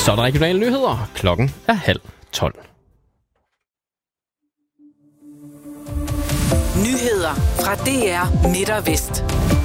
Så er der regionale nyheder. Klokken er 11:30. Nyheder fra DR Midt og Vest.